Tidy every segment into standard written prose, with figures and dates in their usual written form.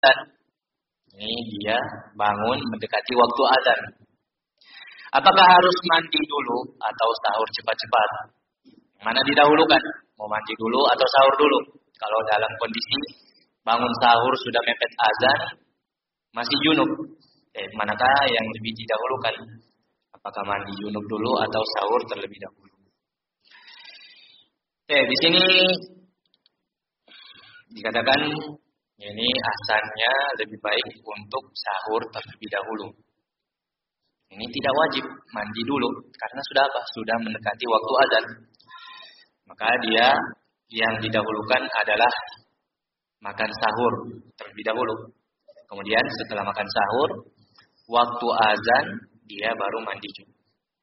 azan. Ini dia bangun mendekati waktu azan. Apakah harus mandi dulu atau sahur cepat-cepat? Mana didahulukan? Mau mandi dulu atau sahur dulu? Kalau dalam kondisi bangun sahur sudah mepet azan, masih junub. Manakah yang lebih didahulukan? Apakah mandi junub dulu atau sahur terlebih dahulu? Di sini dikatakan ini asalnya lebih baik untuk sahur terlebih dahulu. Ini tidak wajib mandi dulu karena sudah apa? Sudah mendekati waktu azan. Maka dia yang didahulukan adalah makan sahur terlebih dahulu. Kemudian setelah makan sahur, waktu azan dia baru mandi junub.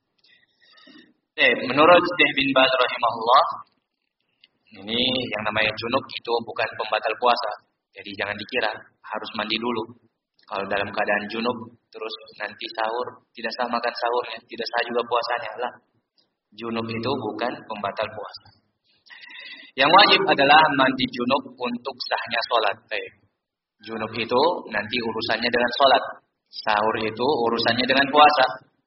Menurut Syekh bin Baz rahimahullah, ini yang namanya junub itu bukan pembatal puasa. Jadi jangan dikira harus mandi dulu. Kalau dalam keadaan junub terus nanti sahur, tidak sah makan sahurnya, tidak sah juga puasanya lah. Junub itu bukan pembatal puasa. Yang wajib adalah mandi junub untuk sahnya sholat. Junub itu nanti urusannya dengan sholat. Sahur itu urusannya dengan puasa.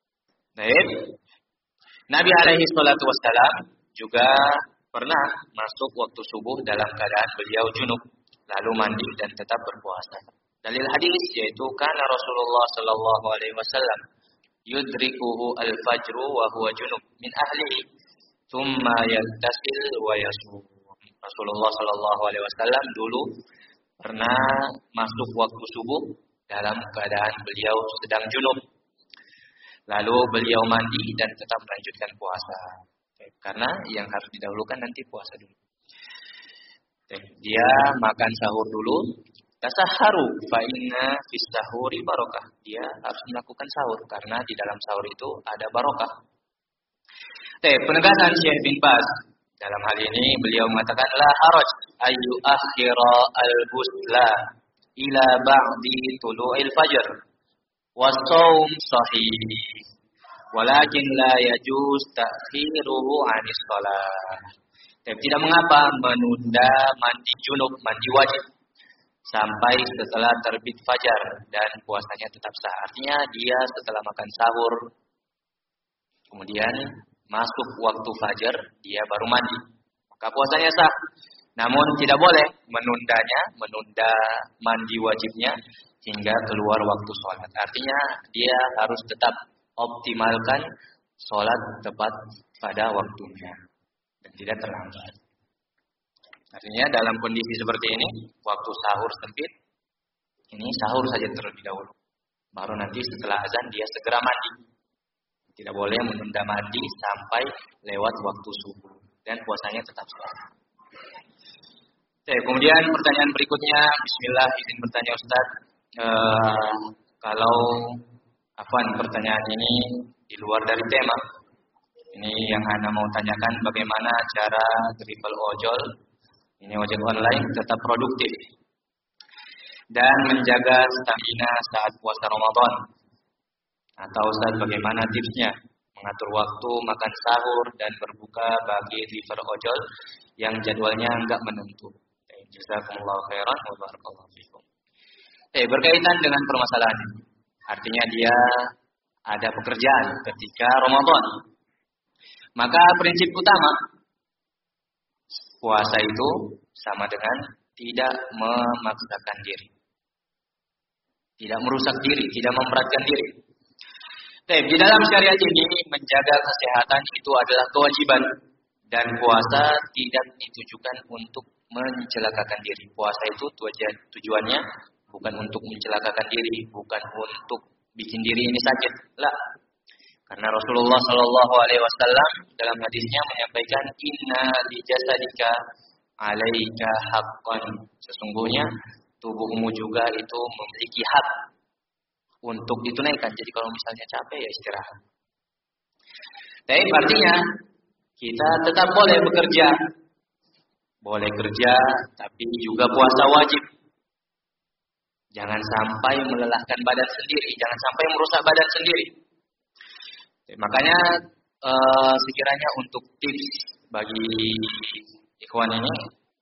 Nabi alaihi salatu wassalam juga pernah masuk waktu subuh dalam keadaan beliau junub, lalu mandi dan tetap berpuasa. Dalil hadis yaitu karena Rasulullah sallallahu alaihi wasallam yudrikuhu al-fajru wa huwa junub min ahlihi, thumma yaghtasil wa yasum. Rasulullah sallallahu alaihi wasallam dulu pernah masuk waktu subuh dalam keadaan beliau sedang junub. Lalu beliau mandi dan tetap melanjutkan puasa. Karena yang harus didahulukan nanti puasa dulu. Dia makan sahur dulu. Tasahharu fa inna fis sahuri barokah. Dia harus melakukan sahur karena di dalam sahur itu ada barokah. Penegasan Syekh bin Baz dalam hal ini beliau mengatakan la haraj ayu akhira al-ghusla ila ba'di tulu'il fajr was-shaum sahih. Walakin la yajuz ta'khiruhu 'anis shalah. Tidak mengapa menunda mandi junub, mandi wajib sampai setelah terbit fajar dan puasanya tetap sah. Artinya dia setelah makan sahur kemudian masuk waktu fajar dia baru mandi, maka puasanya sah. Namun tidak boleh menunda mandi wajibnya hingga keluar waktu sholat. Artinya dia harus tetap optimalkan sholat tepat pada waktunya dan tidak terlambat. Artinya dalam kondisi seperti ini, waktu sahur sempit, ini sahur saja terlebih dahulu. Baru nanti setelah azan dia segera mandi. Tidak boleh menunda mandi sampai lewat waktu subuh dan puasanya tetap sah. Kemudian pertanyaan berikutnya, bismillah, izin bertanya Ustaz. Kalau pertanyaan ini di luar dari tema. Ini yang Anda mau tanyakan bagaimana cara dribble ojol, ini ojek online tetap produktif dan menjaga stamina saat puasa Ramadan. Atau Ustaz bagaimana tipsnya mengatur waktu makan sahur dan berbuka bagi driver ojol yang jadwalnya enggak menentu. Jazakumullahu khairan wa barakallahu fikum. Berkaitan dengan permasalahan ini. Artinya dia ada pekerjaan ketika Ramadan. Maka prinsip utama puasa itu sama dengan tidak memaksakan diri. Tidak merusak diri, tidak memberatkan diri. Di dalam syariat ini menjaga kesehatan itu adalah kewajiban dan puasa tidak ditujukan untuk mencelakakan diri. Puasa itu tujuannya bukan untuk mencelakakan diri, bukan untuk bikin diri ini sakit. Lah. Karena Rasulullah Shallallahu Alaihi Wasallam dalam hadisnya menyampaikan inna li jasadika alaika haqqan. Sesungguhnya tubuhmu juga itu memiliki hak untuk ditunaikan. Jadi kalau misalnya capek ya istirahat. Tapi artinya kita tetap boleh bekerja. Boleh kerja tapi juga puasa wajib. Jangan sampai melelahkan badan sendiri, jangan sampai merusak badan sendiri. Makanya sekiranya untuk tips bagi ikhwan ini,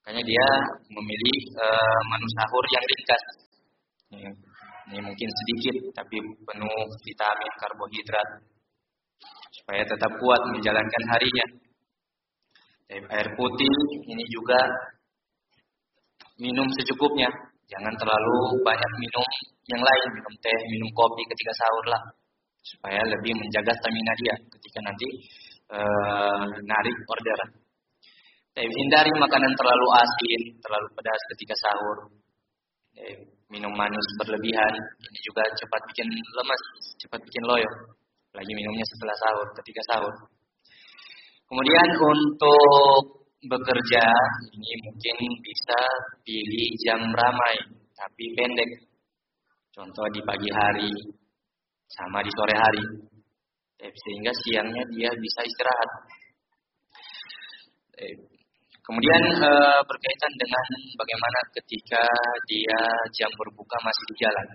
Makanya dia memilih menu sahur yang ringkas. Ini mungkin sedikit tapi penuh vitamin, karbohidrat supaya tetap kuat menjalankan harinya. Air putih ini juga minum secukupnya. Jangan terlalu banyak minum yang lain, minum teh, minum kopi ketika sahur lah. Supaya lebih menjaga stamina dia ketika nanti narik orderan. Hindari makanan terlalu asin, terlalu pedas ketika sahur. Minum manis berlebihan, ini juga cepat bikin lemas, cepat bikin loyo. Lagi minumnya setelah sahur, ketika sahur. Kemudian untuk bekerja, ini mungkin bisa pilih jam ramai, tapi pendek. Contoh di pagi hari, sama di sore hari. Sehingga siangnya dia bisa istirahat. Kemudian berkaitan dengan bagaimana ketika dia jam berbuka masih di jalan.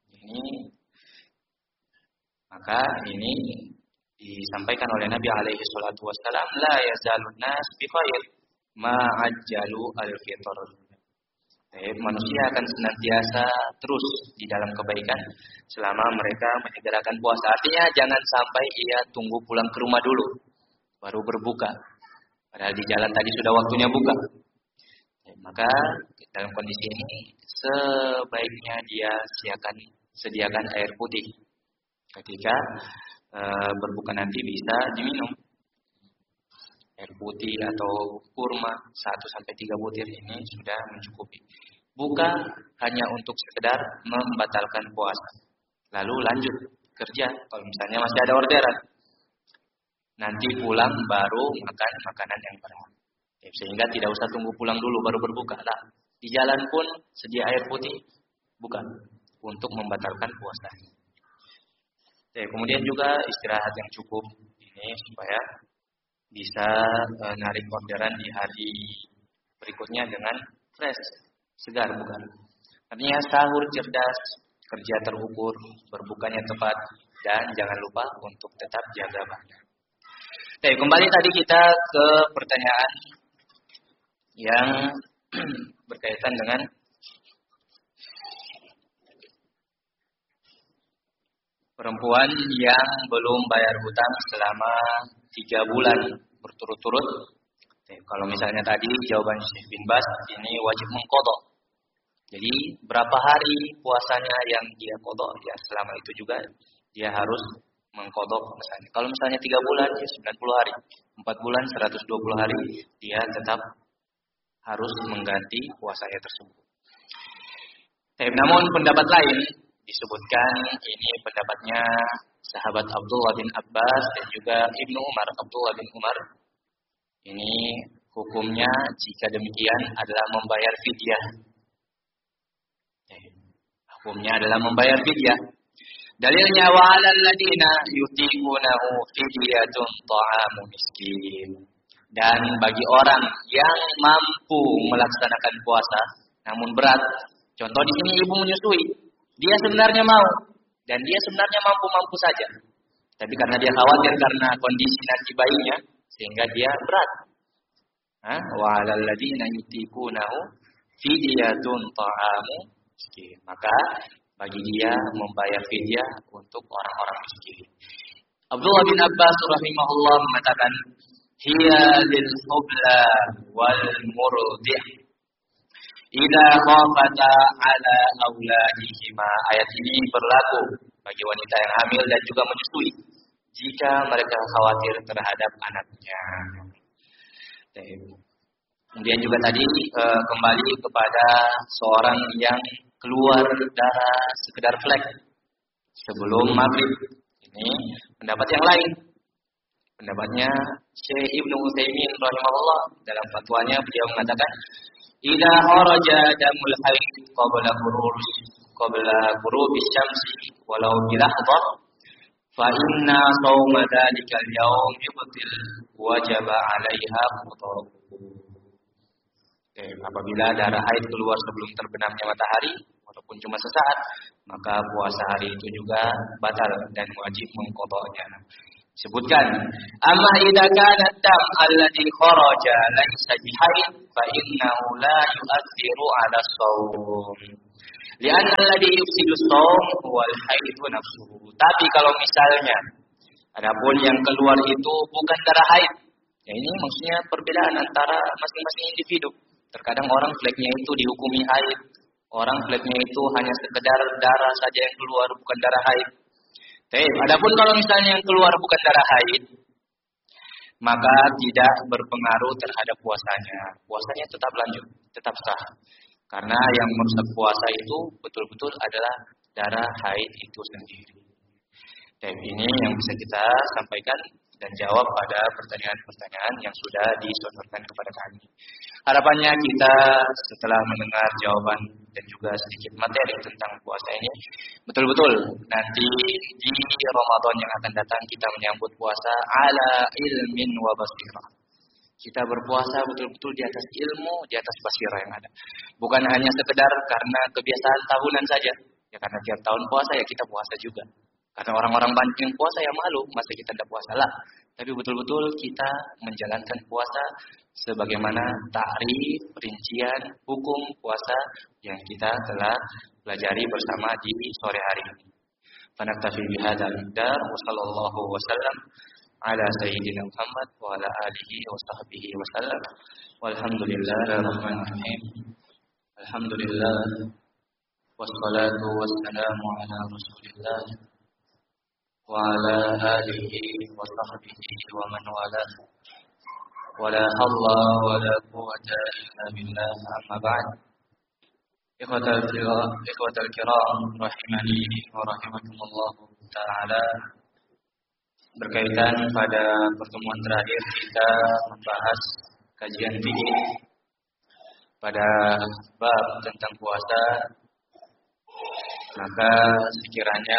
Maka ini disampaikan oleh Nabi alaihi salatu wassalam, la yazalun nas bi khair ma ajjalu al-fitr. Manusia akan senantiasa terus di dalam kebaikan selama mereka menyegerakan puasa. Artinya jangan sampai ia tunggu pulang ke rumah dulu baru berbuka. Padahal di jalan tadi sudah waktunya buka. Maka dalam kondisi ini sebaiknya dia sediakan air putih. Ketika berbuka nanti bisa diminum. Air putih atau kurma 1-3 butir ini sudah mencukupi. Bukan hanya untuk sekedar membatalkan puasa. Lalu lanjut kerja kalau misalnya masih ada orderan. Nanti pulang baru makan makanan yang berat. Sehingga tidak usah tunggu pulang dulu baru berbuka. Nah, di jalan pun sedia air putih bukan untuk membatalkan puasa. Kemudian juga istirahat yang cukup ini supaya bisa narik orderan di hari berikutnya dengan fresh, segar bukan. Artinya sahur cerdas, kerja terukur, berbukanya tepat, dan jangan lupa untuk tetap jaga badan. Kembali tadi kita ke pertanyaan yang berkaitan dengan perempuan yang belum bayar hutang selama 3 bulan berturut-turut. Kalau misalnya tadi jawaban Syekh bin Bas, ini wajib mengqadha. Jadi berapa hari puasanya yang dia qadha, ya selama itu juga dia harus mengqadha puasanya. Kalau misalnya 3 bulan, ya 90 hari. 4 bulan, 120 hari, dia tetap harus mengganti puasanya tersebut. Namun pendapat lain disebutkan, ini pendapatnya sahabat Abdullah bin Abbas dan juga Ibnu Umar, Abdullah bin Umar. Ini hukumnya jika demikian adalah membayar fidyah. Hukumnya adalah membayar fidyah. Dalilnya wa 'alal ladina yutiqunahu fidyatun ta'amu miskin. Dan bagi orang yang mampu melaksanakan puasa namun berat, contoh di sini ibu menyusui, dia sebenarnya mau dan dia sebenarnya mampu-mampu saja. Tapi karena dia khawatir karena kondisi nanti bayinya sehingga dia berat. Wa 'alal ladina yutiqunahu fidyatun ta'amu miskin. Maka bagi dia membayar fidyah untuk orang-orang miskin. Abdullah bin Abbas rahimahullah mengatakan, hiya lil hubla wal murdi' idza khafata ala auladihima. Ayat ini berlaku bagi wanita yang hamil dan juga menyusui jika mereka khawatir terhadap anaknya. Kemudian juga tadi kembali kepada seorang yang keluar darah sekedar flek sebelum maghrib. Ini pendapat yang lain. Pendapatnya Syekh Ibnu Utsaimin rahimahullah dalam fatwanya beliau mengatakan, idza kharaja damul haid qabla ghurubi syamsi walau bi lahdhah fa inna shauma dzalikal yaum yubtil wajaba 'alaiha qada'uhu. Apabila darah haid keluar sebelum terbenamnya matahari walaupun cuma sesaat, maka puasa hari itu juga batal dan wajib mengqadanya. Sebutkan. Amma idza kana dam alladhi kharaja laysa bihaid fa innahu la yu'athiru 'ala shaum. Li'anna alladhi yufsidu shaum huwa al-haid nafsuhu. Tapi kalau misalnya adapun yang keluar itu bukan darah haid. Ya ini maksudnya perbedaan antara masing-masing individu. Terkadang orang fleknya itu dihukumi haid. Orang fleknya itu hanya sekedar darah saja yang keluar, bukan darah haid. Adapun kalau misalnya yang keluar bukan darah haid, maka tidak berpengaruh terhadap puasanya. Puasanya tetap lanjut, tetap sah. Karena yang merusak puasa itu betul-betul adalah darah haid itu sendiri. Dan ini yang bisa kita sampaikan dan jawab pada pertanyaan-pertanyaan yang sudah disodorkan kepada kami. Harapannya kita setelah mendengar jawaban dan juga sedikit materi tentang puasa ini, betul-betul nanti di Ramadan yang akan datang kita menyambut puasa ala ilmin wa basirah. Kita berpuasa betul-betul di atas ilmu, di atas basirah yang ada. Bukan hanya sekedar karena kebiasaan tahunan saja. Ya karena tiap tahun puasa ya kita puasa juga. Karena orang-orang banyak yang puasa ya malu, masa kita tidak puasa lah. Tapi betul-betul kita menjalankan puasa sebagaimana ta'rif, rincian, hukum puasa yang kita telah pelajari bersama di sore hari ini. Fanaktafi bihadzal miqdar wa sallallahu wasallam ala sayyidina Muhammad wa ala alihi wa sahbihi wasallam. Walhamdulillahirrahmanirrahim. Alhamdulillah wassalatu wassalamu ala Rasulillah wa ala alihi wa sahbihi wa man walah. Wala hawla wala quwwata illa billah, amma ba'd. Ikhwatal kiram rahimani wa rahimakumullah ta'ala. Berkaitan pada pertemuan terakhir kita membahas kajian fikih pada bab tentang puasa. Maka sekiranya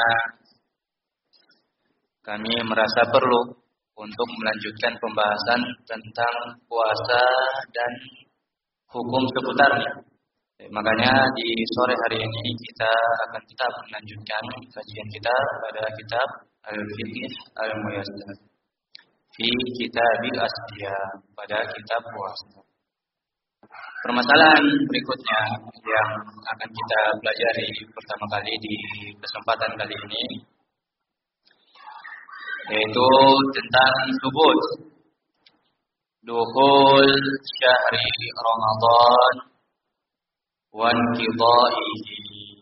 kami merasa perlu untuk melanjutkan pembahasan tentang puasa dan hukum seputarnya. Makanya di sore hari ini kita akan tetap melanjutkan kajian kita pada kitab Al-Fiqh Al-Muyassar fi Kitabil Asiyam, pada kitab puasa. Permasalahan berikutnya yang akan kita pelajari pertama kali di kesempatan kali ini yaitu tentang subut dukhul syahri Ramadan wa inqidaihi.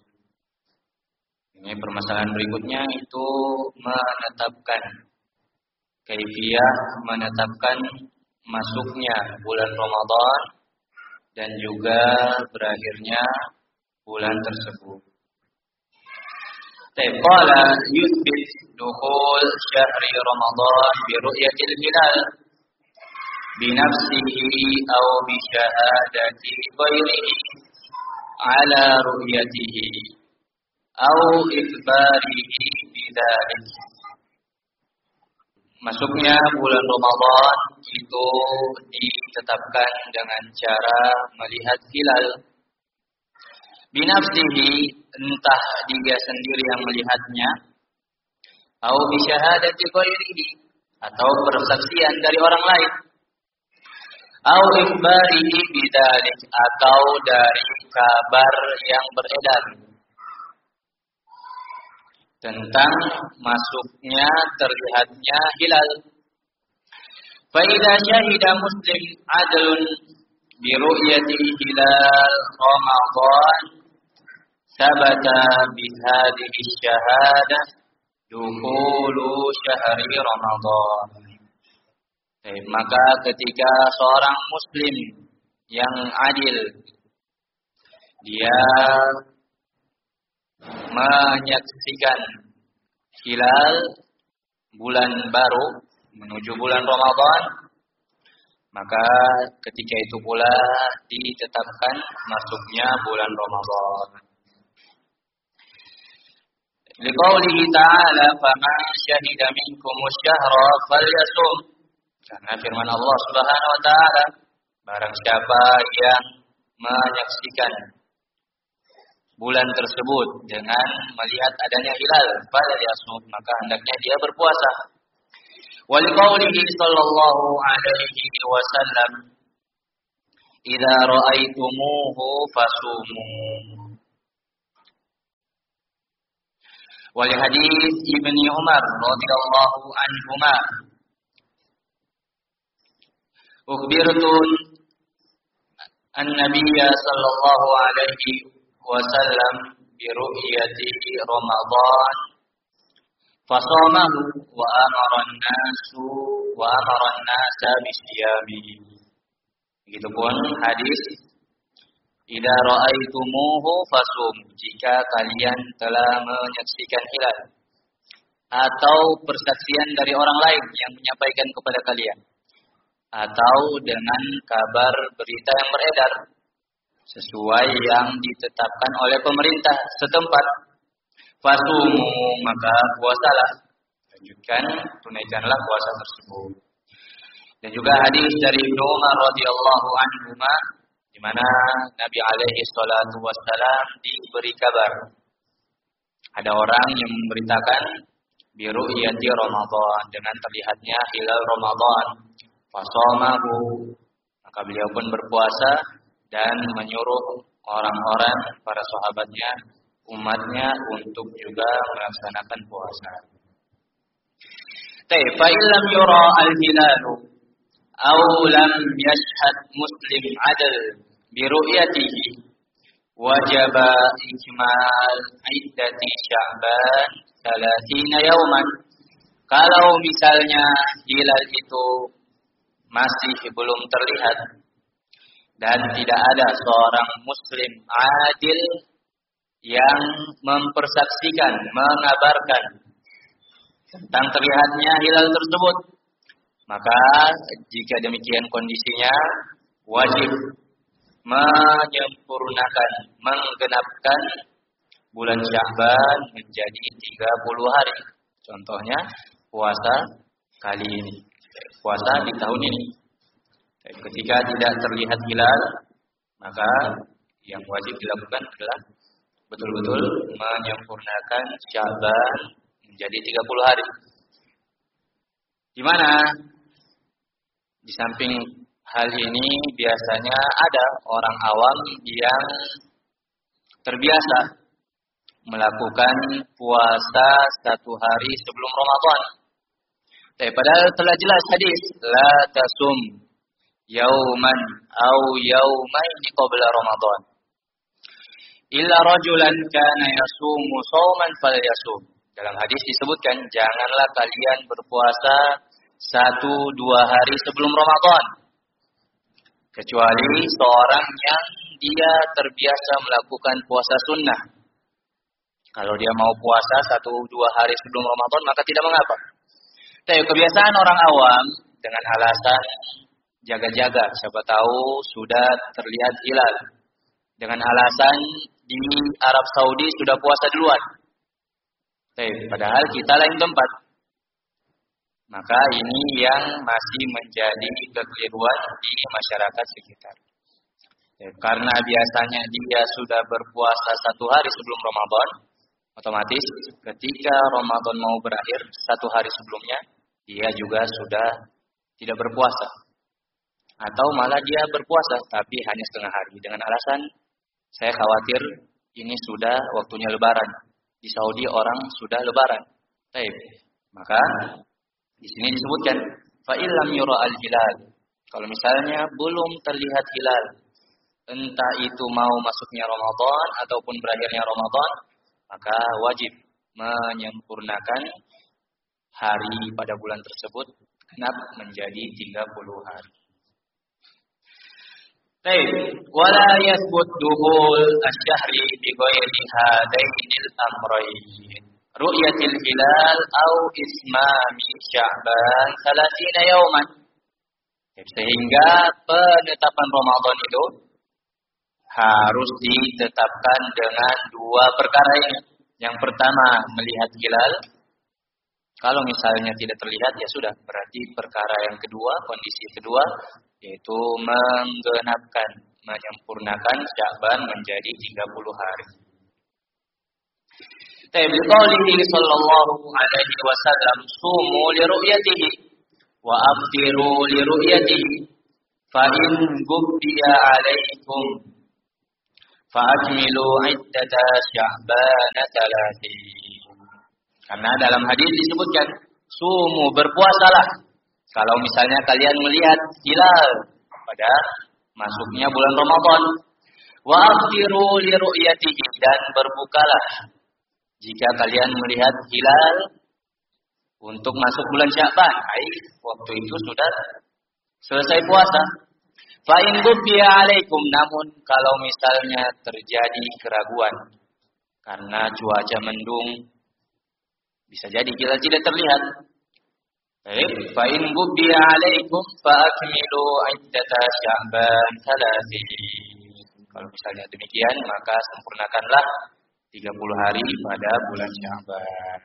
Ini permasalahan berikutnya itu menetapkan kaifiyah, menetapkan masuknya bulan Ramadan dan juga berakhirnya bulan tersebut. Qala yuthbit dukhul syahri Ramadan bi ru'yatil hilal bi nafsihi aw bi syahadati ghairihi ala ru'yatihi aw ikhbarihi bidzalik. Masuknya bulan Ramadan itu ditetapkan dengan cara melihat hilal binafsihi, entah dia sendiri yang melihatnya, atau bisyahadati ghairihi, atau persaksian dari orang lain, atau ikhbarihi bidzalik, atau dari kabar yang beredar tentang masuknya terlihatnya hilal. Fa idza syahida muslim adlun bi ru'yati hilal Ramadan sabata bi hadhihi syahadah dukhulu syahri Ramadan. Maka ketika seorang muslim yang adil dia menyaksikan hilal bulan baru menuju bulan Ramadan, maka ketika itu pula ditetapkan masuknya bulan Ramadan. Liqaulihi ta'ala faman syahida minkumus syahra falyasum. Karena firman Allah Subhanahu wa taala, barang siapa yang menyaksikan bulan tersebut dengan melihat adanya hilal falyasum, maka hendaknya dia berpuasa. Wa liqaulihi sallallahu alaihi wasallam, "Idza ra'aitumuhu fasumu." Wa li hadits Ibnu Umar radhiyallahu anhuma, "Ukhbirtu an-nabiy sallallahu alaihi wasallam bi ru'yati Ramadan fasamahu wa amara an-nasa bisyami." Begitupun hadis, "Idza ra'aitumuhu fasum." Jika kalian telah menyaksikan hilal atau persaksian dari orang lain yang menyampaikan kepada kalian, atau dengan kabar berita yang beredar sesuai yang ditetapkan oleh pemerintah setempat, fasumu, maka puasalah, lanjutkan, tunaikanlah puasa tersebut. Dan juga hadis dari Ibnu Umar radhiyallahu anhu, di mana Nabi alaihi salatu wassalam diberi kabar ada orang yang memberitakan bi ru'yati Ramadan, dengan terlihatnya hilal Ramadan, fasamahu, maka beliau pun berpuasa dan menyuruh orang-orang, para sahabatnya, umatnya untuk juga melaksanakan puasa. Fa illam yura al-hilalu aw lam yashhad muslim adl bi ru'yatihi wajaba ikmal iddati Sya'ban 30 yauman. Kalau misalnya hilal itu masih belum terlihat dan tidak ada seorang muslim adil yang mempersaksikan, mengabarkan tentang terlihatnya hilal tersebut, maka jika demikian kondisinya, wajib menyempurnakan, menggenapkan bulan Sya'ban menjadi 30 hari. Contohnya puasa kali ini, puasa di tahun ini. Ketika tidak terlihat hilal, maka yang wajib dilakukan adalah betul-betul menyempurnakan Sya'ban menjadi 30 hari. Di mana di samping hal ini biasanya ada orang awam yang terbiasa melakukan puasa 1 hari sebelum Ramadan. Padahal telah jelas hadis, la tasum yauman au yaumaini qabla Ramadan illa rajulan kana yasumu shauman falyasum. Dalam hadis disebutkan, janganlah kalian berpuasa 1-2 hari sebelum Ramadan, kecuali seorang yang dia terbiasa melakukan puasa sunnah. Kalau dia mau puasa 1-2 hari sebelum Ramadan, maka tidak mengapa. Tapi kebiasaan orang awam dengan alasan jaga-jaga, siapa tahu sudah terlihat hilal, dengan alasan di Arab Saudi sudah puasa duluan, padahal kita lain tempat. Maka ini yang masih menjadi kekeliruan di masyarakat sekitar. Karena biasanya dia sudah berpuasa 1 hari sebelum Ramadan, otomatis ketika Ramadan mau berakhir 1 hari sebelumnya, dia juga sudah tidak berpuasa. Atau malah dia berpuasa tapi hanya setengah hari dengan alasan, saya khawatir ini sudah waktunya lebaran. Di Saudi orang sudah lebaran. Maka di sini disebutkan, fa illam yura al-hilal. Kalau misalnya belum terlihat hilal, entah itu mau masuknya Ramadan ataupun berakhirnya Ramadan, maka wajib menyempurnakan hari pada bulan tersebut genap menjadi 30 hari. Wala yathbut duhul asy-syahri bi ghairi hadainil amrayn, ru'yatil hilal au ismami Sya'ban 30 yauman. Sehingga penetapan Ramadan itu harus ditetapkan dengan 2 perkara ini. Yang pertama, melihat hilal. Kalau misalnya tidak terlihat, ya sudah, berarti perkara yang kedua, kondisi kedua, yaitu menggenapkan, menyempurnakan Sya'ban menjadi 30 hari. Biqaulihi sallallahu alaihi wasallam, sumu li ru'yatihi. wa aftiru li ru'yatihi fa in gubbiya 'alaikum fa akmilu 'iddata sya'ban 30. Karena dalam hadis disebutkan sumu, berpuasalah kalau misalnya kalian melihat hilal pada masuknya bulan Ramadan. Wa aftiru li ru'yatihi, dan berbukalah jika kalian melihat hilal untuk masuk bulan Sya'ban. Waktu itu sudah selesai puasa. Fa in gubbiya 'alaikum, namun kalau misalnya terjadi keraguan karena cuaca mendung, bisa jadi hilal tidak terlihat. Fa in gubbiya 'alaikum fa akmilu 'iddata sya'ban 30. Kalau misalnya demikian, maka sempurnakanlah 30 hari pada bulan Sya'ban.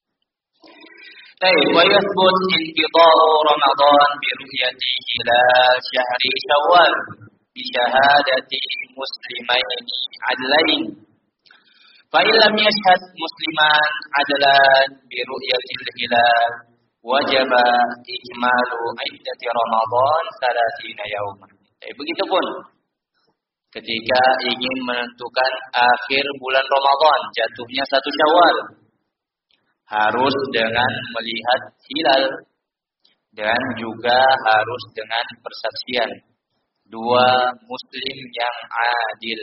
Wa yathbut inqida'u Ramadan bi ru'yati hilal syahri Syawal bi syahadati muslimaini adlain. Fa in lam yashhad musliman adlan bi ru'yatil hilal wajaba ikmalu iddati Ramadan 30 yauman. Begitupun ketika ingin menentukan akhir bulan Ramadan, jatuhnya 1 Syawal, harus dengan melihat hilal dan juga harus dengan persaksian 2 muslim yang adil.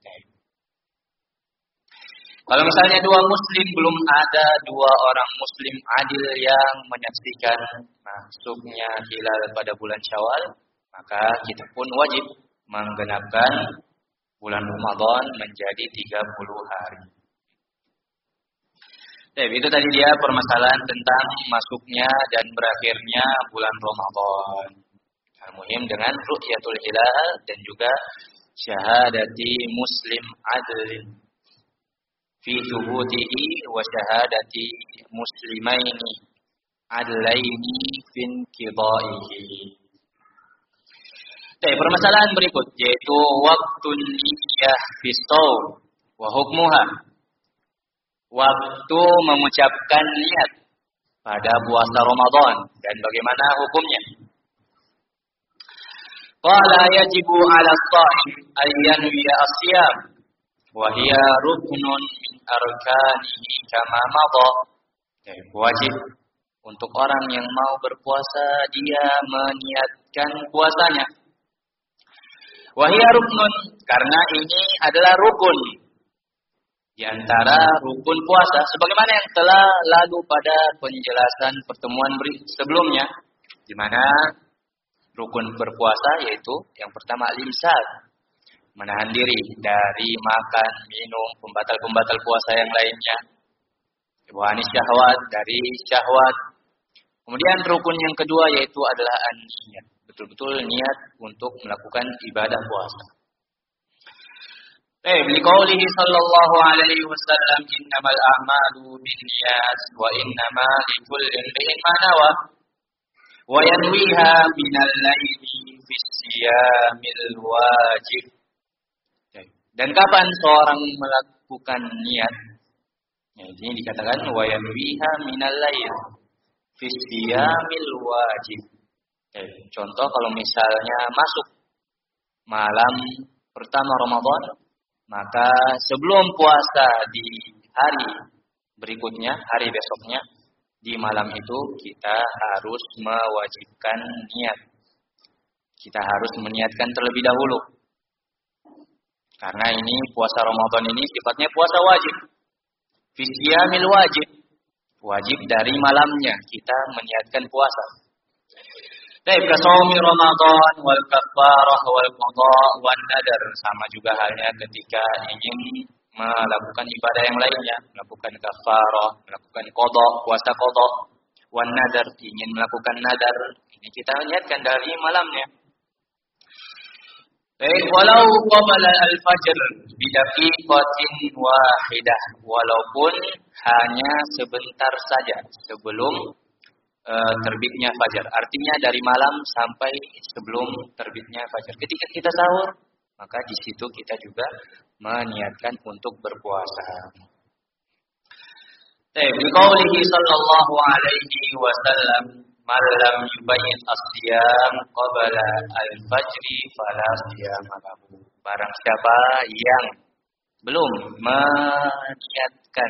Kalau misalnya 2 muslim, belum ada 2 orang muslim adil yang menyaksikan masuknya hilal pada bulan Syawal, maka kita pun wajib menggenapkan bulan Ramadan menjadi 30 hari. Itu tadi dia permasalahan tentang masuknya dan berakhirnya bulan Ramadan. Al-muhim dengan ru'yatul hilal dan juga syahadati muslim adlin fi thubutihi wa syahadati muslimaini adlaini fin qidaihi. Permasalahan berikut yaitu waktu niyah fi shaum wa hukmuha. Waktu mengucapkan niat pada puasa Ramadan dan bagaimana hukumnya. Qala yajibu 'ala as-sha'im an yanwiya as-siyam wa hiya ruknun min arkanihi kama madha. Wajib untuk orang yang mau berpuasa dia meniatkan puasanya. Wa hiya ruknun, karena ini adalah rukun di antara rukun puasa, sebagaimana yang telah lalu pada penjelasan pertemuan sebelumnya, di mana rukun berpuasa yaitu yang pertama al-imsak, menahan diri dari makan, minum, pembatal-pembatal puasa yang lainnya, wa anis syahwat, dari syahwat. Kemudian rukun yang kedua yaitu adalah an-niyat, betul-betul niat untuk melakukan ibadah puasa. Liqaulihi sallallahu alaihi wasallam, innamal a'malu binniyat wa innama likulli imrin ma nawa wa yanwiha minal laili fi siyamil wajib. Dan kapan seorang melakukan niat? Ini dikatakan wa yanwiha minal lail fi siyamil wajib. Contoh kalau misalnya masuk malam pertama Ramadan, maka sebelum puasa di hari berikutnya, hari besoknya, di malam itu kita harus mewajibkan niat. Kita harus meniatkan terlebih dahulu. Karena ini puasa Ramadan ini sifatnya puasa wajib. Fisyamil wajib. Wajib dari malamnya kita meniatkan puasa. Kasaumi Ramadan wal kafarah wal qada wan nadar, sama juga halnya ketika ingin melakukan ibadah yang lainnya, melakukan kafarah, melakukan qada, puasa qada, wan nadar, ingin melakukan nadar, ini kita niatkan dari malamnya. Walau qabla al-fajr bi daqiqatin wahidah, walaupun hanya sebentar saja sebelum terbitnya fajar. Artinya dari malam sampai sebelum terbitnya fajar. Ketika kita sahur, maka di situ kita juga meniatkan untuk berpuasa. Biqaulihi sallallahu alaihi wasallam, malam yubayyin as-siyam qabla al-fajri fala siyam lahu. Barang siapa yang belum meniatkan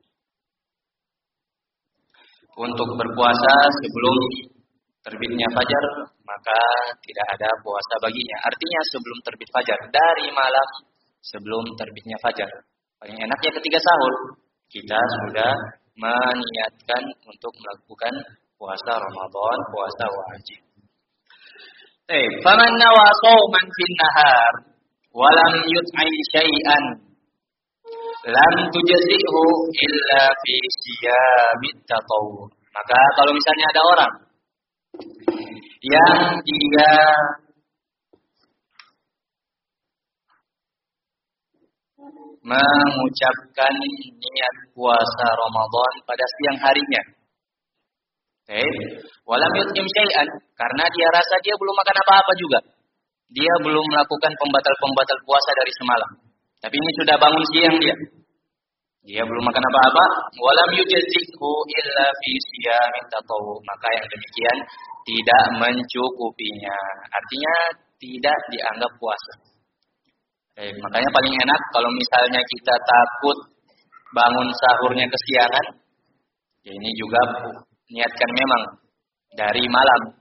untuk berpuasa sebelum terbitnya fajar, maka tidak ada puasa baginya. Artinya sebelum terbit fajar, dari malam sebelum terbitnya fajar. Paling enaknya ketika sahur, kita sudah meniatkan untuk melakukan puasa Ramadan, puasa wajib. Faman nawa shauman fin nahar wa lam yut'im syai'an lam tujzi'hu illa fi siyamit tatawwu. Maka kalau misalnya ada orang yang dia mengucapkan niat puasa Ramadan pada siang harinya, walam yut'im syai'an, karena dia rasa dia belum makan apa-apa juga, dia belum melakukan pembatal-pembatal puasa dari semalam, tapi ini sudah bangun siang dia belum makan apa-apa, walam yujzi'hu illa fi siyamit tatawwu, maka yang demikian tidak mencukupinya, artinya tidak dianggap puasa. Makanya paling enak kalau misalnya kita takut bangun sahurnya kesiangan, ya ini juga niatkan memang dari malam,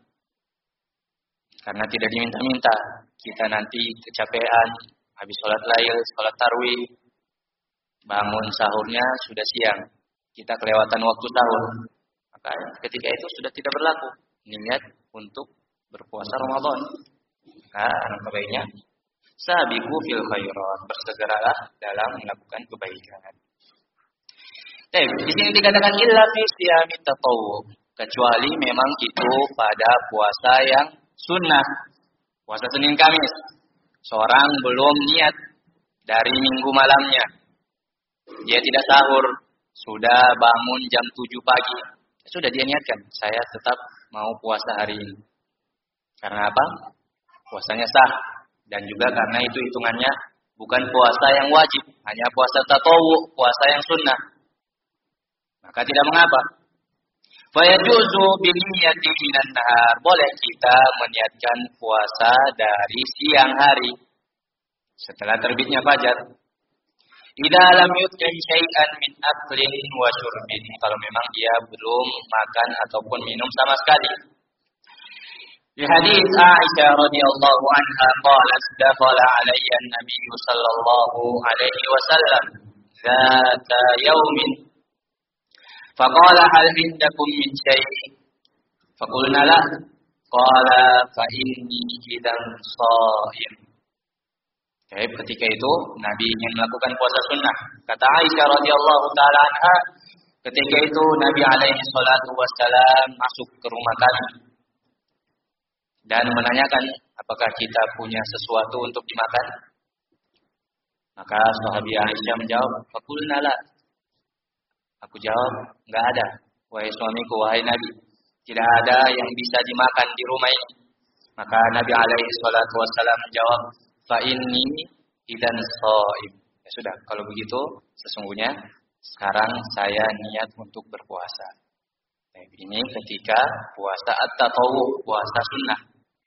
karena tidak diminta-minta kita nanti kecapean habis sholat lail, sholat tarwih, bangun sahurnya sudah siang, kita kelewatan waktu sahur, maka ketika itu sudah tidak berlaku niat untuk berpuasa Ramadan. Nah, alangkah baiknya sabiqu fil khairat, bersegeralah dalam melakukan kebaikan. Di sini dikatakan illa fi siyamit tatawwu, kecuali memang itu pada puasa yang sunnah, puasa Senin Kamis. Seorang belum niat dari minggu malamnya, dia tidak sahur, sudah bangun jam 7 pagi, sudah dia niatkan, saya tetap mau puasa hari ini. Karena apa? Puasanya sah. Dan juga karena itu hitungannya bukan puasa yang wajib, hanya puasa tatawwu, puasa yang sunnah, maka tidak mengapa. Fayajuzu biniyati minan nahar, boleh kita meniatkan puasa dari siang hari setelah terbitnya fajar. Idza lam yut'im syai'an min aklin wa syurbin, kalau memang dia belum makan ataupun minum sama sekali. Di hadis Aisyah radhiyallahu anha qalat dakhala alayya an-nabiy sallallahu alaihi wasallam dzata yaumin faqala hal indakum min syai', faqulna la, qala fa inni idan shaim. Ketika itu Nabi ingin melakukan puasa sunnah. Kata Aisyah radhiyallahu taala anha, ketika itu Nabi alaihi salatu wasallam masuk ke rumah kami dan menanyakan apakah kita punya sesuatu untuk dimakan. Maka sahabi Aisyah menjawab, faqulna la. Aku jawab, enggak ada, wahai suamiku, wahai Nabi, tidak ada yang bisa dimakan di rumah ini. Maka Nabi alaihi salatu wasallam menjawab, fa inni idan shaim. Ya sudah, kalau begitu sesungguhnya sekarang saya niat untuk berpuasa. Ini ketika puasa at-tatawwu, puasa sunnah.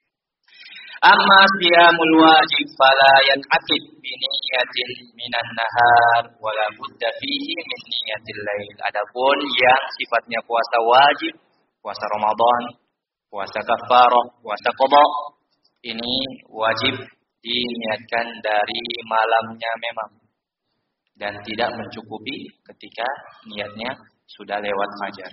Amma siyamul wajib fala yanqatid bi niyatin minan nahar wala budda fihi min niyatil lail. Adapun yang sifatnya puasa wajib, puasa Ramadan, puasa kafarah, puasa qada, ini wajib diniatkan dari malamnya memang, dan tidak mencukupi ketika niatnya sudah lewat fajar.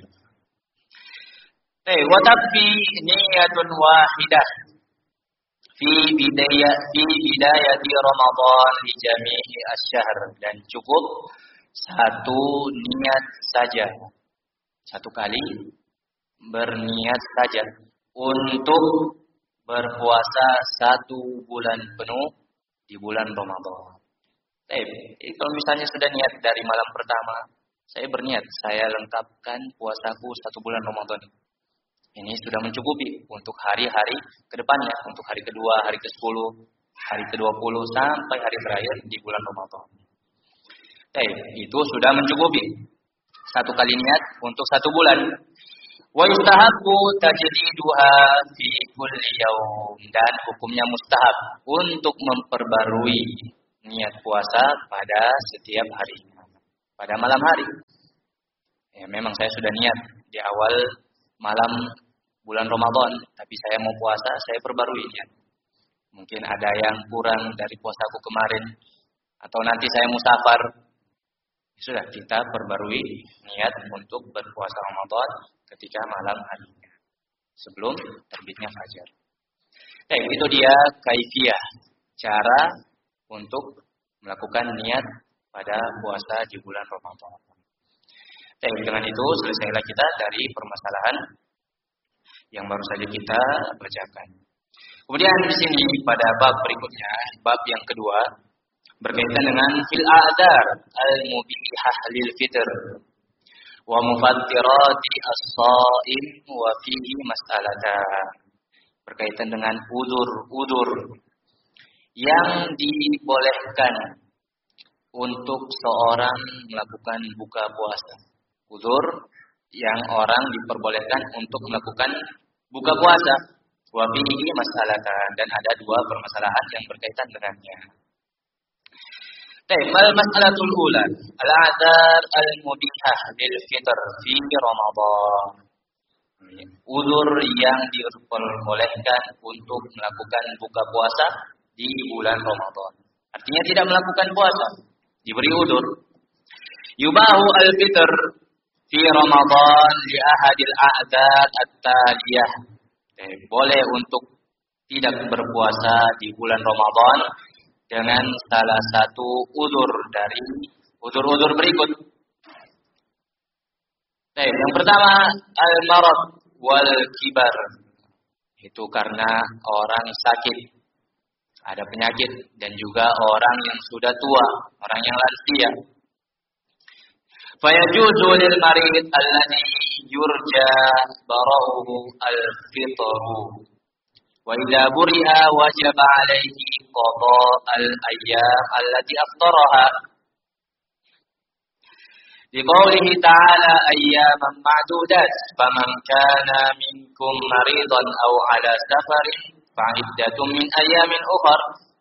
Wa takfi niyatun wahidah fi bidayati Ramadan li jami'i asy-syahr, dan cukup satu niat saja, satu kali berniat saja untuk berpuasa 1 bulan penuh di bulan Ramadan. Kalau misalnya sudah niat dari malam pertama, saya berniat, saya lengkapkan puasaku 1 bulan Ramadan. Ini sudah mencukupi untuk hari-hari ke depannya, untuk hari kedua, hari ke-10, hari ke-20, sampai hari terakhir di bulan Ramadan. Itu sudah mencukupi. Satu kali niat untuk 1 bulan. Wa yustahabbu tajdiduha fi kulli yaum, dan hukumnya mustahab untuk memperbarui niat puasa pada setiap harinya, pada malam hari. Ya, memang saya sudah niat di awal malam bulan Ramadan, tapi saya mau puasa, saya perbarui niat. Mungkin ada yang kurang dari puasaku kemarin, atau nanti saya musafar. Sudah, kita perbarui niat untuk berpuasa Ramadan ketika malam harinya, sebelum terbitnya fajar. Nah, itu dia kaifiyah, cara untuk melakukan niat pada puasa di bulan Ramadan. Nah, dengan itu selesailah kita dari permasalahan yang baru saja kita bacakan. Kemudian di sini pada bab berikutnya, bab yang kedua, berkaitan dengan fil a'dar al-mubihah lil fitr wa mufattirati as-shaim wa fihi mas'alatan. Berkaitan dengan udur-udur yang dibolehkan untuk seorang melakukan buka puasa. Udur yang orang diperbolehkan untuk melakukan buka puasa. Wa fihi mas'alatan, dan ada dua permasalahan yang berkaitan dengannya. Mal mas'alatul ula, al-a'dzar al-mubihah lil fitr fi Ramadan. Udzur yang diperbolehkan untuk melakukan buka puasa di bulan Ramadan. Artinya tidak melakukan puasa, diberi udzur. Yubahu al-fitr fi Ramadan li ahadil a'dzar at-taliyah. Boleh untuk tidak berpuasa di bulan Ramadan dengan salah satu udzur dari udzur-udzur berikut. Yang pertama, al-marad wal kibar. Itu karena orang sakit, ada penyakit, dan juga orang yang sudah tua, orang yang lansia. Fayajuzu lil marid alladhi yurja barahu al-fitru. Wa idza buri'a wajaba 'alaihi qada al-ayyam allati aftaraha. Liqaulihi ta'ala ayyaman ma'dudat faman kana minkum maridan aw 'ala safarin fa'iddatun min ayyamin ukhar.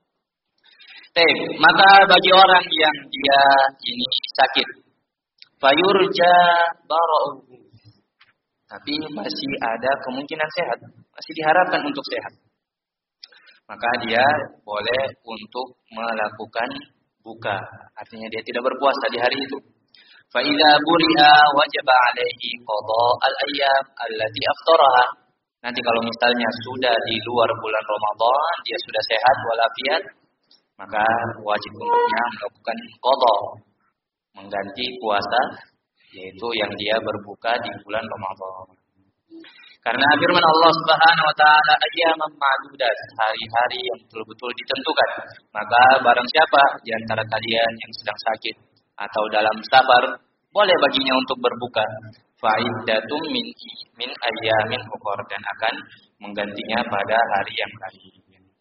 Maka bagi orang yang dia ini sakit, fayurja bara'uhu, tapi masih ada kemungkinan sehat, masih diharapkan untuk sehat, maka dia boleh untuk melakukan buka. Artinya dia tidak berpuasa di hari itu. Fa idza buri'a wajaba 'alaihi qada al-ayyam allati aftaraha. Nanti kalau misalnya sudah di luar bulan Ramadan, dia sudah sehat walafiat, maka wajib untuknya melakukan qada, mengganti puasa, yaitu yang dia berbuka di bulan Ramadan. Karena firman Allah Subhanahu wa taala, ayyaman ma'dudat, hari-hari yang betul-betul ditentukan. Maka barang siapa di antara kalian yang sedang sakit atau dalam safar, boleh baginya untuk berbuka. Fa'iddatum min ayyamin ukhra, dan akan menggantinya pada hari yang lain.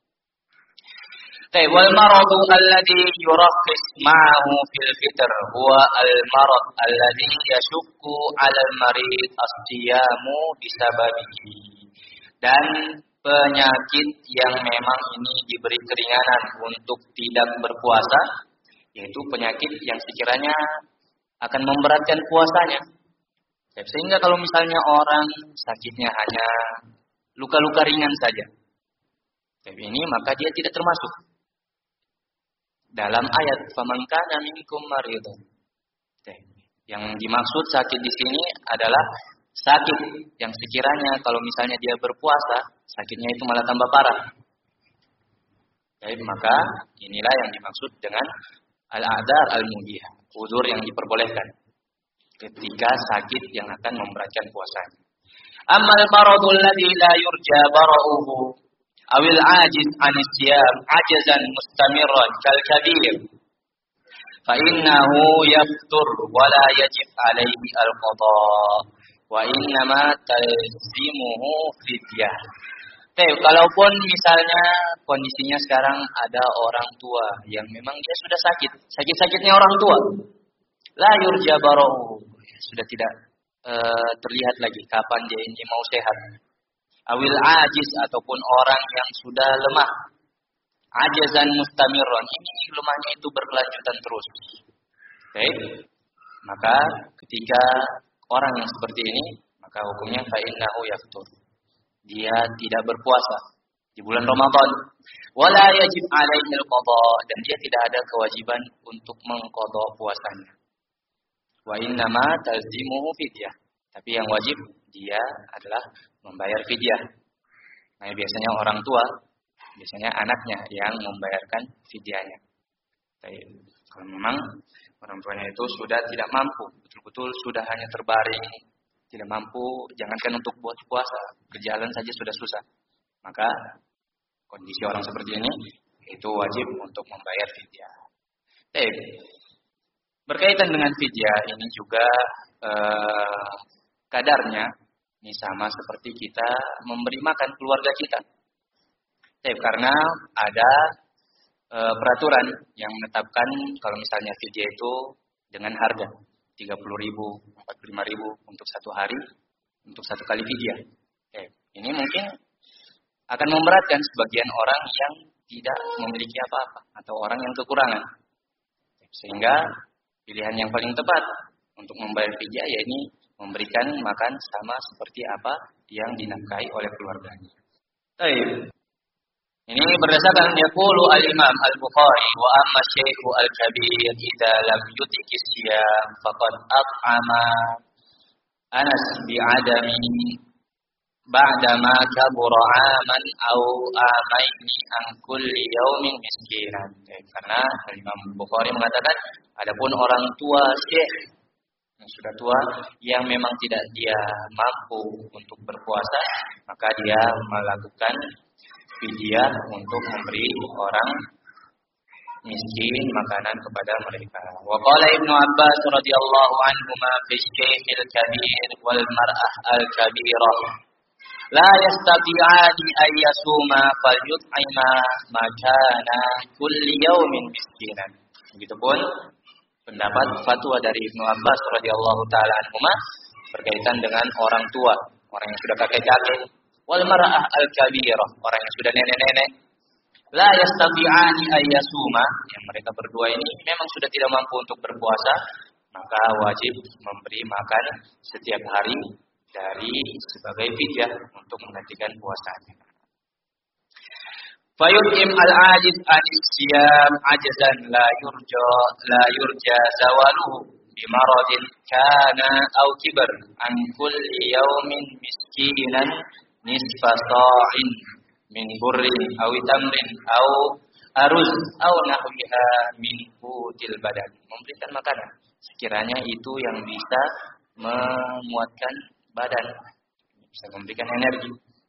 Wal maradu alladhi yurakhis ma'ahu fil fitr huwa al-marad alladhi yashukku 'ala al-marid as-siyamu bisababihi. Dan penyakit yang memang ini diberi keringanan untuk tidak berpuasa, yaitu penyakit yang sekiranya akan memberatkan puasanya. Sehingga kalau misalnya orang sakitnya hanya luka-luka ringan saja, ini maka dia tidak termasuk dalam ayat faman kana minkum maridun. Yang dimaksud sakit di sini adalah sakit yang sekiranya kalau misalnya dia berpuasa, sakitnya itu malah tambah parah. Maka inilah yang dimaksud dengan al-a'dzar al-mubihah, udzur yang diperbolehkan ketika sakit yang akan memberatkan puasanya. Ammal maradul ladzi la yurja bara'uhu awil ajiz anis siyam ajazan mustamirran kal kabir fa innahu yaftur wa la yajib alaihi al-qada wa innama talzimuhu fidyah. Kalaupun misalnya kondisinya sekarang ada orang tua yang memang dia sudah sakit, sakit-sakitnya orang tua, la yurja bara'uhu, sudah tidak terlihat lagi kapan dia ini mau sehat. Awil ajiz ataupun orang yang sudah lemah. Ajazan mustamirron, ini lemahnya itu berkelanjutan terus. Baik. Maka ketika orang yang seperti ini, maka hukumnya fa innahu yaftur. Dia tidak berpuasa di bulan Ramadan. Wala yajib alaihi al-qada, dan dia tidak ada kewajiban untuk mengqada puasanya. Wa innama talzimuhu fidyah. Tapi yang wajib dia adalah membayar fidyah. Nah, biasanya orang tua, biasanya anaknya yang membayarkan fidyahnya. Kalau memang orang tuanya itu sudah tidak mampu, betul-betul sudah hanya terbaring, tidak mampu, jangankan untuk buat puasa, berjalan saja sudah susah. Maka kondisi orang seperti ini itu wajib untuk membayar fidyah. Berkaitan dengan fidyah ini juga kadarnya ini sama seperti kita memberi makan keluarga kita. Karena ada peraturan yang menetapkan kalau misalnya fidyah itu dengan harga 30.000, 45.000 untuk satu hari, untuk satu kali fidyah. Ini mungkin akan memberatkan sebagian orang yang tidak memiliki apa-apa atau orang yang kekurangan. Sehingga pilihan yang paling tepat untuk membayar fidyah yakni memberikan makan sama seperti apa yang dinafkahi oleh keluarganya. Ini berdasarkan yaqulu al-Imam Al-Bukhari wa amma syekhu al-kabir idza lam yutiki siyam faqad at'ama Anas bi'adami ba'da ma kabura aman aw amaini an kulli yaumin miskinan. Karena Imam Bukhari mengatakan adapun orang tua syekh yang sudah tua yang memang tidak dia mampu untuk berpuasa, maka dia melakukan fidyah untuk memberi orang miskin makanan kepada mereka. Wa qala Ibnu Abbas radhiyallahu anhuma fi syaikhil kabir wal mar'ah al kabirah la yastati'ani ay yasuma falyut'ima makana kulli yaumin miskinan. Begitupun pendapat fatwa dari Ibnu Abbas radhiyallahu taala anhuma berkaitan dengan orang tua, orang yang sudah kakek-kakek, wal mar'ah al kabirah, orang yang sudah nenek-nenek. La yastati'ani ayyasuma, yang mereka berdua ini memang sudah tidak mampu untuk berpuasa, maka wajib memberi makan setiap hari dari sebagai fidyah untuk menggantikan puasanya. Fayut'im al-ajiz an-siyam ajzan la yurja zawaluhu bimaradin kana aw kibar an kulli yawmin miskinan nisfa sa'in min burrin aw tamrin aw aruz aw nahwiha min qutil badan. Memberikan makanan sekiranya itu yang bisa memuatkan badan, bisa memberikan energi.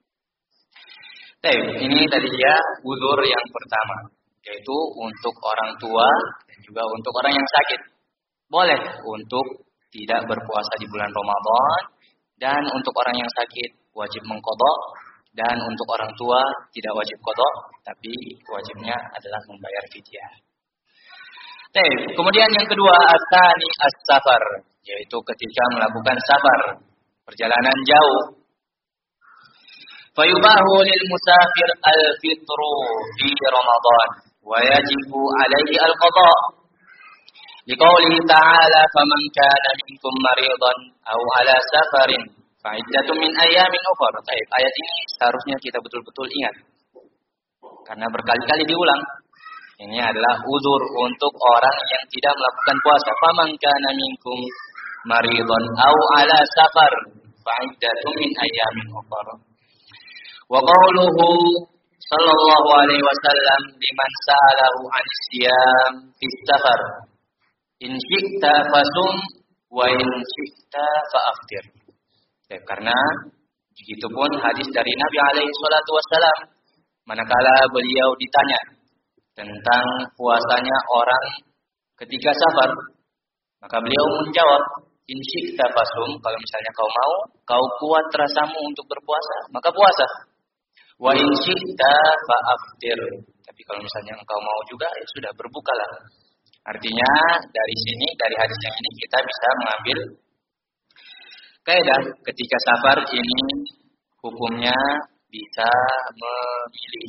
Ini tadi dia uzur yang pertama, yaitu untuk orang tua dan juga untuk orang yang sakit. Boleh untuk tidak berpuasa di bulan Ramadan, dan untuk orang yang sakit wajib mengqadha, dan untuk orang tua tidak wajib qadha, tapi wajibnya adalah membayar fidyah. Kemudian yang kedua, asani as-safar, yaitu ketika melakukan safar, perjalanan jauh. Fayubahu lil musafir al-fitru fi Ramadan wa yajibu alaihi al-qadha. Liqaulihi ta'ala faman kana minkum maridan aw ala safarin fa'iddatun min ayyamin ukhra. Ayat ini seharusnya kita betul-betul ingat. Karena berkali-kali diulang. Ini adalah uzur untuk orang yang tidak melakukan puasa. Faman kana minkum maridan aw ala safar fa'iddatun min ayyamin ukhra. Wa qawluhu sallallahu alaihi wasallam liman sa'alahu 'an siyam fi safar in syi'ta fasum wa in syi'ta fa'aftir. Karena begitupun hadis dari Nabi alaihi salatu wasallam manakala beliau ditanya tentang puasanya orang ketika safar, maka beliau menjawab in syi'ta fasum, kalau misalnya kau mau, kau kuat rasamu untuk berpuasa, maka puasa. Wa in syi'ta fa'aftir. Tapi kalau misalnya engkau mau juga, ya sudah, berbukalah. Artinya dari sini, dari hadis yang ini kita bisa mengambil Kaidah ketika safar ini hukumnya bisa memilih.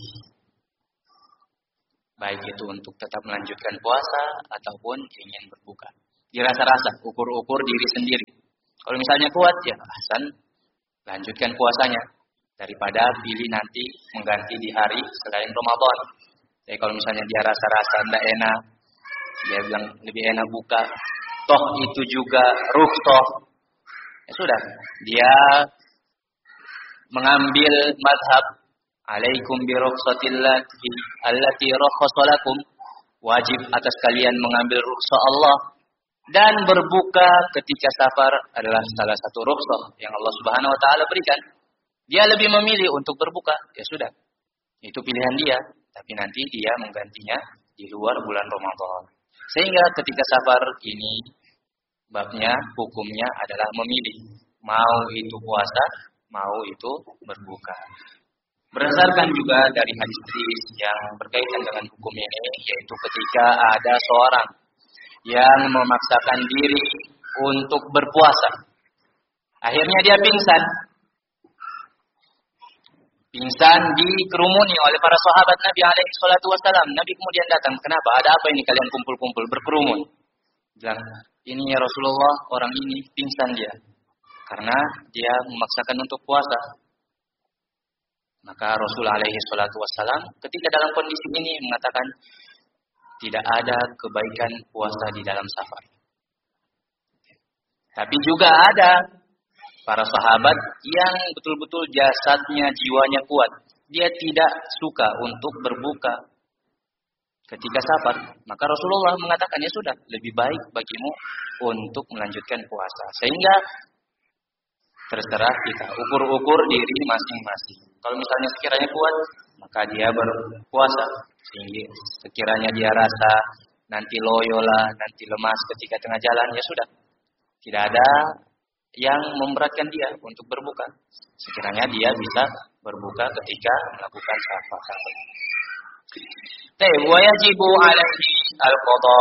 Baik itu untuk tetap melanjutkan puasa ataupun ingin berbuka. Dirasa-rasa, ukur-ukur diri sendiri. Kalau misalnya kuat, ya Hasan, lanjutkan puasanya. Daripada pilih nanti mengganti di hari selain Ramadan. Jadi kalau misalnya dia rasa-rasa tidak enak, dia bilang lebih enak buka. Toh itu juga rukhsah. Ya sudah, dia mengambil mazhab alaikum bi rukhsatillahi allati rakhasa lakum. Wajib atas kalian mengambil rukhsah Allah dan berbuka ketika safar adalah salah satu rukhsah yang Allah Subhanahu wa taala berikan. Dia lebih memilih untuk berbuka, ya sudah. Itu pilihan dia, tapi nanti dia menggantinya di luar bulan Ramadan. Sehingga ketika safar ini babnya, hukumnya adalah memilih. Mau itu puasa, mau itu berbuka. Berdasarkan juga dari hadis-hadis yang berkaitan dengan hukum ini, yaitu ketika ada seorang yang memaksakan diri untuk berpuasa. Akhirnya dia pingsan. Pingsan dikerumuni oleh para sahabat Nabi alaihi salatu wasallam. Nabi kemudian datang, "Kenapa? Ada apa ini kalian kumpul-kumpul berkerumun?" Bilang, "Ini ya Rasulullah, orang ini pingsan dia karena dia memaksakan untuk puasa." Maka Rasul alaihi salatu wasallam ketika dalam kondisi ini mengatakan, tidak ada kebaikan puasa di dalam safar. Tapi juga ada para sahabat yang betul-betul jasadnya, jiwanya kuat. Dia tidak suka untuk berbuka ketika safar. Maka Rasulullah mengatakan, ya sudah, lebih baik bagimu untuk melanjutkan puasa. Sehingga terserah kita, ukur-ukur diri masing-masing. Kalau misalnya sekiranya kuat, maka dia berpuasa. Sehingga sekiranya dia rasa nanti loyo lah, nanti lemas ketika tengah jalan, ya sudah. Tidak ada yang memberatkan dia untuk berbuka. Sekiranya dia bisa berbuka ketika melakukan safar. Wa yajibu alaihi al-qada.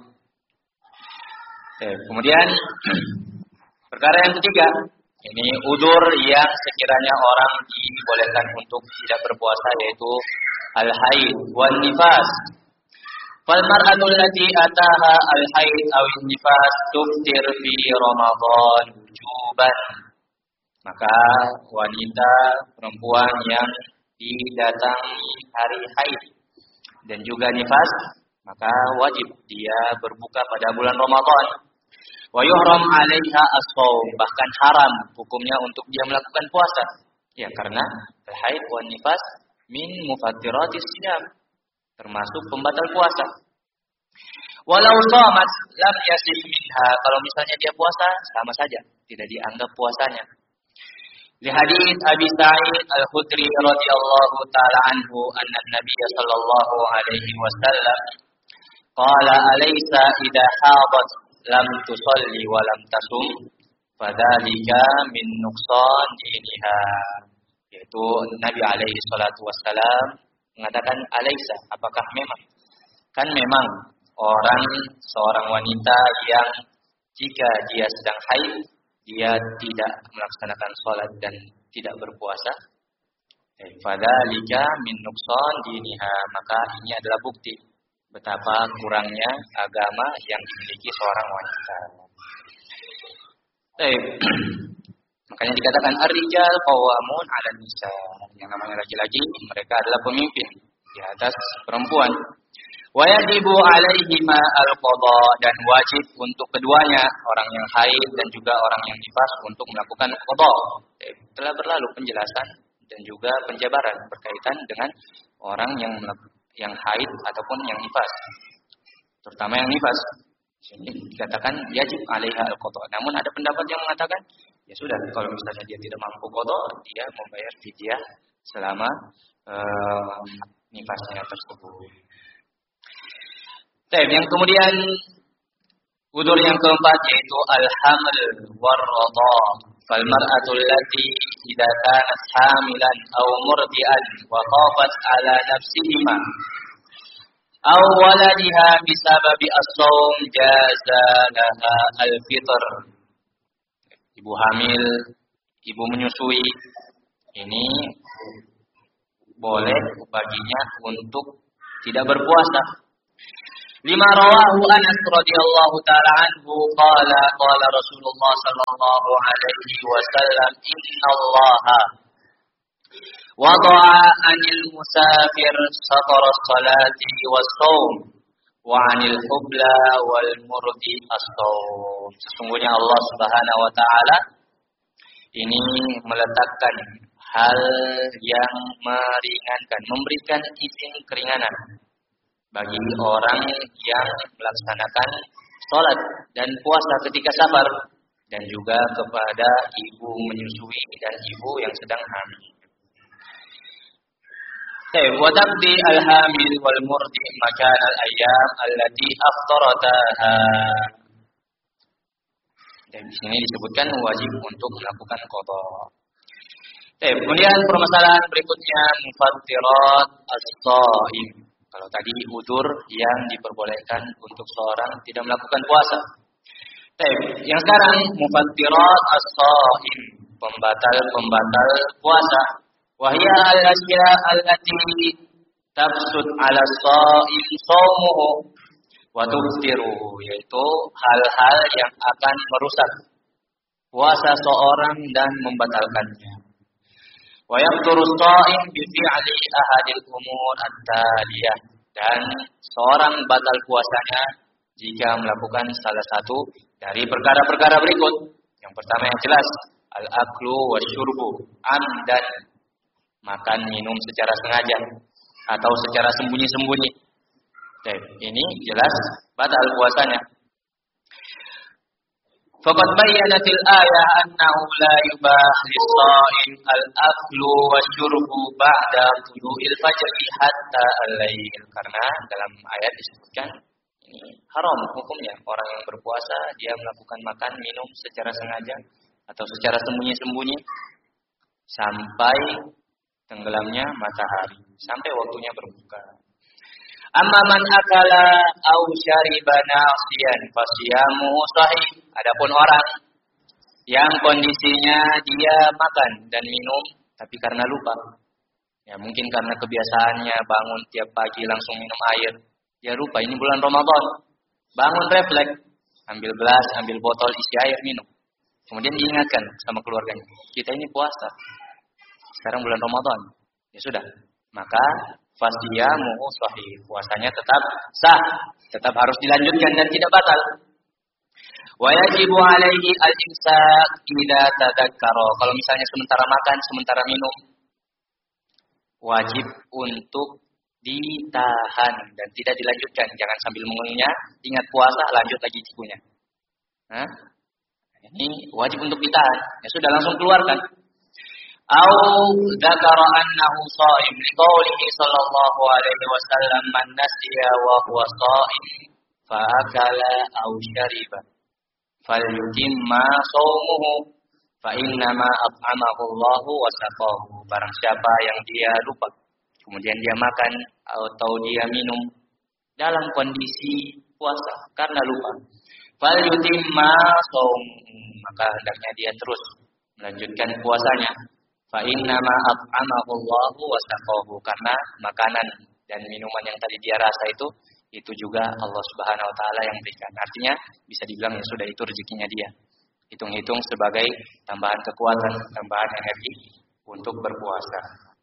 Kemudian perkara yang ketiga, ini udzur yang sekiranya orang dibolehkan untuk tidak berpuasa, yaitu al-haid wan nifas. Fal mar'atul lati ataha al-haid aw nifas tuftir fi Ramadan wujuban. Maka wanita perempuan yang didatangi hari haid dan juga nifas, maka wajib dia berbuka pada bulan Ramadan. Wa yuhram 'alaiha as-shaum, bahkan haram hukumnya untuk dia melakukan puasa. Ya, karena al-haid wan nifas min mufattiratis siyam, termasuk pembatal puasa. Walau shamat lam yasih minha, kalau misalnya dia puasa sama saja, tidak dianggap puasanya. Li hadits Abi Sa'id Al-Khudri radhiyallahu taala anhu anna Nabiy sallallahu alaihi wasallam qala alaysa idza hadat lam tusalli wa lam tasum fadzalika min nuqsan diniha. Yaitu Nabi alaihi salatu wassalam mengatakan alaysa, apakah memang? Kan memang seorang wanita yang jika dia sedang haid, dia tidak melaksanakan sholat dan tidak berpuasa. Fadzalika min nuqsan diniha, maka ini adalah bukti betapa kurangnya agama yang dimiliki seorang wanita. Makanya dikatakan ar-rijal qawwamun 'alan nisa. Yang namanya laki-laki, mereka adalah pemimpin di atas perempuan. Wa yajibu 'alaihima al-qada, dan wajib untuk keduanya, orang yang haid dan juga orang yang nifas, untuk melakukan qada. Telah berlalu penjelasan dan juga penjabaran berkaitan dengan orang yang haid ataupun yang nifas. Terutama yang nifas. Ini dikatakan yajib 'alaiha al-qada. Namun ada pendapat yang mengatakan, ya sudah, kalau misalnya dia tidak mampu qada, dia membayar fidyah selama nifasnya tersebut. Yang kemudian udzur yang keempat yaitu al-haml war-radha. Fal mar'atu allati idza kanat hamilan aw murdi'an wa khafat 'ala nafsiha aw waladiha bisababi as-shaum jaza laha al-fitr. ibu hamil, ibu menyusui, ini boleh baginya untuk tidak berpuasa. Lima rawahu Anas radhiyallahu taala anhu qala qala Rasulullah sallallahu alaihi wasallam innallaha wada'a 'anil musafir satara salati was-shaum wa 'anil hubla wal murdi as-shaum. Sesungguhnya Allah Subhanahu wa taala ini meletakkan hal yang meringankan, memberikan izin keringanan bagi orang yang melaksanakan sholat dan puasa ketika safar, dan juga kepada ibu menyusui dan ibu yang sedang hamil. Wa tabdi al-hamil wal murdi makan al-ayyam allati aftarataha. Dan di sini disebutkan wajib untuk melakukan qada. Kemudian permasalahan berikutnya mufattirat as-shaim. Kalau tadi udzur yang diperbolehkan untuk seorang tidak melakukan puasa. Yang sekarang mufattirat as-shaim, pembatal-pembatal puasa. Wahya al-asya allati tafsud 'ala as-shaim shaumuhu wa tuftiruhu, yaitu hal-hal yang akan merusak puasa seorang dan membatalkannya. Wa yaqturu as-shaim bi fi'li ahadil umur at-taliyah, dan seorang batal puasanya jika melakukan salah satu dari perkara-perkara berikut. Yang pertama yang jelas, al-aklu wasyurbu amdan, makan minum secara sengaja atau secara sembunyi-sembunyi. Ini jelas batal puasanya. Faqad bayyanatil ayah annahu la yubah lis-shaim al-aklu wasyurbu ba'da tulu'il fajri hatta al-lail. Karena dalam ayat disebutkan ini haram hukumnya orang yang berpuasa dia melakukan makan minum secara sengaja atau secara sembunyi-sembunyi sampai tenggelamnya matahari, sampai waktunya berbuka. Amma man akala aw syariba nasiyan fasiyamuhu sahih. Adapun orang yang kondisinya dia makan dan minum tapi karena lupa. Ya mungkin karena kebiasaannya bangun tiap pagi langsung minum air. Dia lupa ini bulan Ramadan. Bangun refleks, ambil gelas, ambil botol isi air minum. Kemudian diingatkan sama keluarganya, kita ini puasa. Sekarang bulan Ramadan. Ya sudah, maka fasiyamuhu sahih, puasanya tetap sah, tetap harus dilanjutkan dan tidak batal. Wa yajibu alaihi al-imsak idza tadzakkara. Kalau misalnya sementara makan, sementara minum, wajib untuk ditahan dan tidak dilanjutkan. Jangan sambil mengunyah, ingat puasa, lanjut lagi cikunya. Nah, ini wajib untuk ditahan. Ya sudah, langsung keluarkan. Au dzakara annahu shaim liqaulihi sallallahu alaihi wasallam man nasiya wa huwa shaim fa akala aw syariba falyutimma shaumuhu fa innama at'amahu Allahu wa saqahu. Barang siapa yang dia lupa kemudian dia makan atau dia minum dalam kondisi puasa karena lupa, falyutimma shaumuhu, maka hendaknya dia terus melanjutkan puasanya. Fa innama at'amahu Allahu wa saqahu, karena makanan dan minuman yang tadi dia rasa itu juga Allah Subhanahu wa taala yang berikan. Artinya bisa dibilang ya sudah itu rezekinya dia. Hitung-hitung sebagai tambahan kekuatan, tambahan energi untuk berpuasa.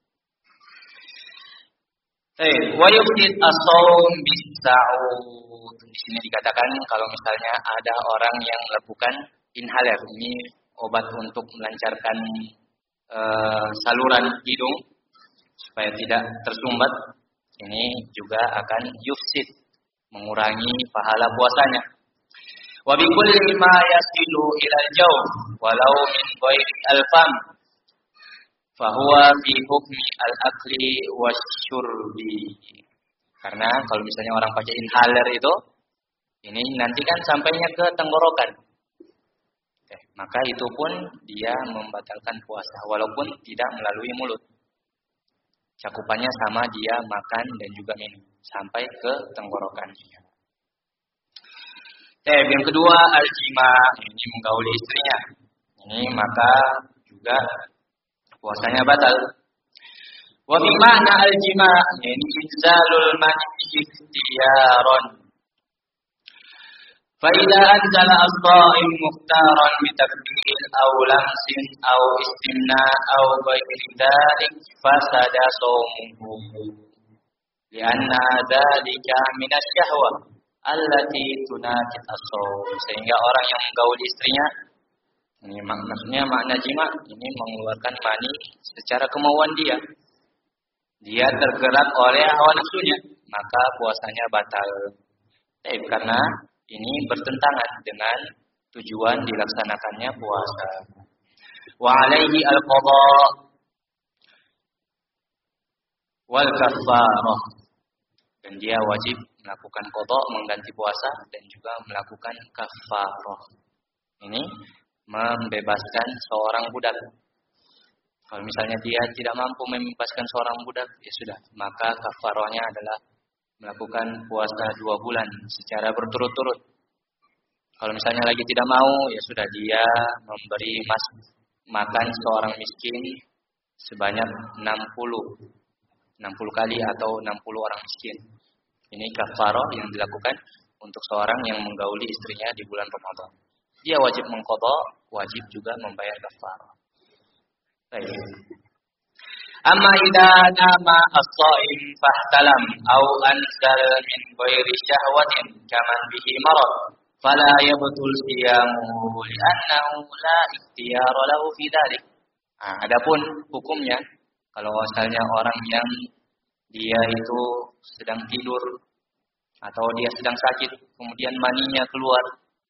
Wa yufid as-shaum bis-sa'ud. Di sini dikatakan kalau misalnya ada orang yang melakukan inhaler, ini obat untuk melancarkan saluran hidung supaya tidak tersumbat, ini juga akan yufsid, mengurangi pahala puasanya. Wa bi kulli ma yasilu ila al-jawf walau min ghairi al-fam fa huwa fi hukmi al-akli wasyurbi. Karena kalau misalnya orang pakai inhaler itu, ini nanti kan sampainya ke tenggorokan. Maka itu pun dia membatalkan puasa walaupun tidak melalui mulut. Cakupannya sama dia makan dan juga minum sampai ke tenggorokan. Yang kedua al-jima, ini menggauli istrinya. Ini maka juga puasanya batal. Wa fi ma'na al-jima' yani inzalul mani ikhtiyaran. Fa idza anzala as-sha'im mukhtaran bi tabdil aw lamsin aw istimna aw ghairi dzalik fasada shaumuhu. Lianna dzalika min asy-syahwah allati tunaqid as-shaum. Sehingga orang yang menggauli istrinya, ini maksudnya makna jima, ini mengeluarkan mani secara kemauan dia. Dia tergerak oleh hawa nafsunya, maka puasanya batal. Karena ini bertentangan dengan tujuan dilaksanakannya puasa. Wa alaihi al-qadha wal kafarah. Dan dia wajib melakukan qadha, mengganti puasa, dan juga melakukan kafarah. Ini membebaskan seorang budak. Kalau misalnya dia tidak mampu membebaskan seorang budak, ya sudah, maka kafarahnya adalah melakukan puasa 2 bulan secara berturut-turut. Kalau misalnya lagi tidak mau, ya sudah, dia memberi makan seorang miskin sebanyak 60 kali atau 60 orang miskin. Ini kafarah yang dilakukan untuk seorang yang menggauli istrinya di bulan Ramadan. Dia wajib mengqadha, wajib juga membayar kafarah. Baik. Amma idza nama as-sha'im fahtalam aw anzal min ghairi syahwatin kaman bihi marad fala yabtul siyamuhu li'annahu la ikhtiyara lahu fi dzalik. Adapun hukumnya kalau misalnya orang yang dia itu sedang tidur atau dia sedang sakit kemudian maninya keluar,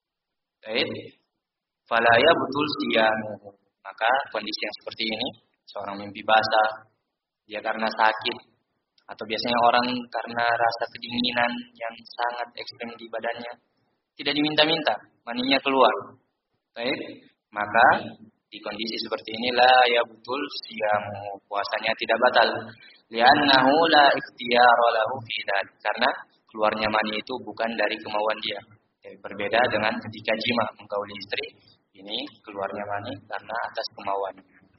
fala yabtul siyamuhu. Maka kondisi yang seperti ini, seorang mimpi basah, dia karena sakit, atau biasanya orang karena rasa kedinginan yang sangat ekstrem di badannya, tidak diminta-minta, maninya keluar. Baik, maka di kondisi seperti inilah ya betul siyamu, puasanya tidak batal. Li'annahu la ikhtiyara lahu fi dzalik, karena keluarnya mani itu bukan dari kemauan dia. Berbeda dengan ketika jima menggauli istri. Ini keluarnya mani karena atas kemauan.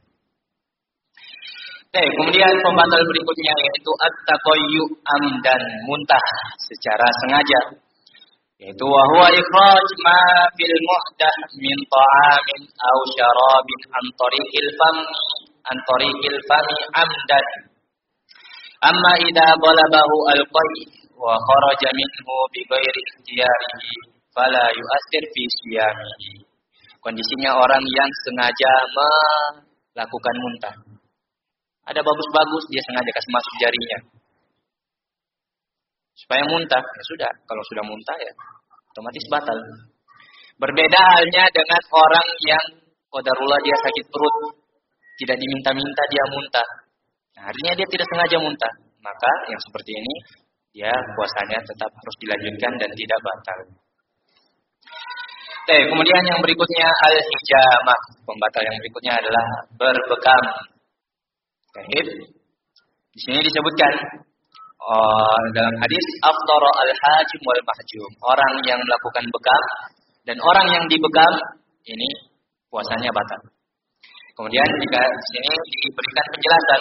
Kemudian pembatal berikutnya yaitu at-taqayyu amdan, muntah secara sengaja. Yaitu wa huwa ikhraj ma fil muhdath min ta'amin aw syarabin an tariqil fami amdan. Amma idza balabahu al-qayy wa kharaja minhu bi ghairi ikhtiyarihi fala yu'athir fi siyamihi. Kondisinya orang yang sengaja melakukan muntah. Ada bagus-bagus, dia sengaja kasih masuk jarinya. Supaya muntah. Ya sudah, kalau sudah muntah ya otomatis batal. Berbeda halnya dengan orang yang qadarullah dia sakit perut. Tidak diminta-minta dia muntah. Nah, artinya dia tidak sengaja muntah. Maka yang seperti ini, dia puasanya tetap harus dilanjutkan dan tidak batal. Kemudian yang berikutnya al-hijamah. Pembatal yang berikutnya adalah berbekam. Di sini disebutkan dalam hadis afdara al-hajim wal mahjum. Orang yang melakukan bekam dan orang yang dibekam ini puasanya batal. Kemudian jika di sini diberikan penjelasan,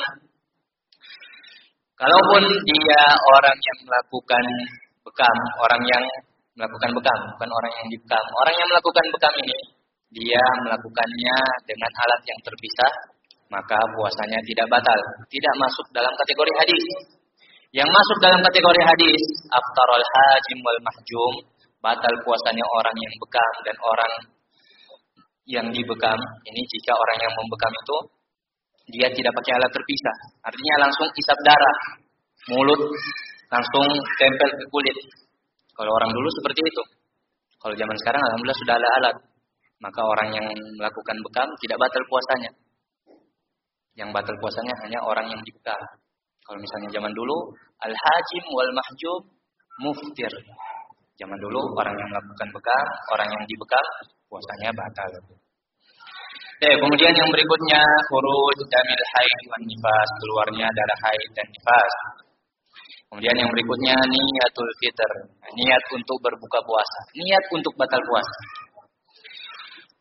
kalaupun dia orang yang melakukan bekam, orang yang melakukan bekam, bukan orang yang dibekam. Orang yang melakukan bekam ini, dia melakukannya dengan alat yang terpisah, maka puasanya tidak batal. Tidak masuk dalam kategori hadis. Yang masuk dalam kategori hadis, aftarul hajim wal mahjum, batal puasanya orang yang bekam dan orang yang dibekam. Ini jika orang yang membekam itu, dia tidak pakai alat terpisah. Artinya langsung isap darah, mulut langsung tempel ke kulit. Kalau orang dulu seperti itu. Kalau zaman sekarang alhamdulillah sudah ada alat. Maka orang yang melakukan bekam tidak batal puasanya. Yang batal puasanya hanya orang yang dibekam. Kalau misalnya zaman dulu al-hajim wal mahjub muftir. Zaman dulu orang yang melakukan bekam, orang yang dibekam puasanya batal. Kemudian yang berikutnya khuruj damil haid wan nifas, keluarnya darah haid dan nifas. Kemudian yang berikutnya niyatul fitr, niat untuk berbuka puasa, niat untuk batal puasa.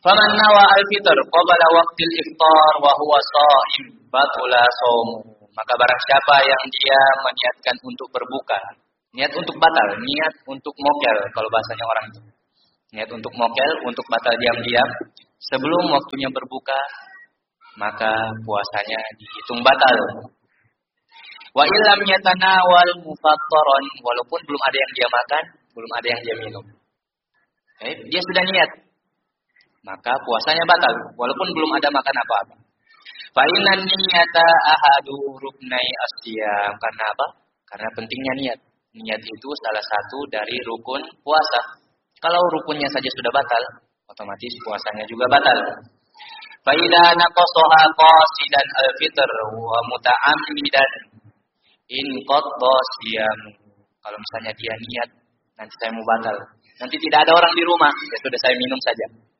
Faman nawa al-fitr qabla waqtil iftar wa huwa sha'im batula shaumuhu. Maka barang siapa yang dia meniatkan untuk berbuka, niat untuk batal, niat untuk mokel kalau bahasanya orang itu. Niat untuk mokel, untuk batal diam-diam sebelum waktunya berbuka, maka puasanya dihitung batal. Wa illam yatanawal mufattaran, walaupun belum ada yang dia makan, belum ada yang dia minum. Dia sudah niat, maka puasanya batal walaupun belum ada makan apa-apa. Fa innan niyata ahadu ruknai as-siyam. Karena apa? Karena pentingnya niat. Niat itu salah satu dari rukun puasa. Kalau rukunnya saja sudah batal, otomatis puasanya juga batal. Fa idza naqasaha qasidan al-fitr wa muta'ammidan in qadda siyam. Kalau misalnya dia niat, nanti saya mau batal. Nanti tidak ada orang di rumah, ya sudah saya minum saja.